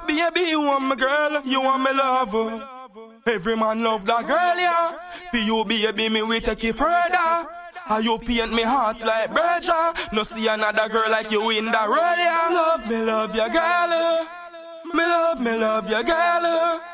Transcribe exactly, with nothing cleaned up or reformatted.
Baby, you want my girl, you want me lover. Every man love that girl, yeah. For you, baby, me we take it further. And you paint me heart like Berger. No see another girl like you in that role, yeah. Love me, love your girl. Me love, me love your girl.